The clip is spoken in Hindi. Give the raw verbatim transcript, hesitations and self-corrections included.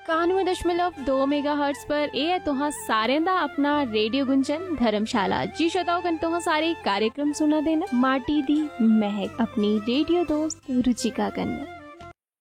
कानवे दशमलव दो मेगा हर्ट्स पर ए है तुहां सारें दा अपना रेडियो गुंजन धर्मशाला। जी श्रोताओ कन तुहां सारे कार्यक्रम सुना देना माटी दी महक अपनी रेडियो दोस्त रुचिका कन्नै।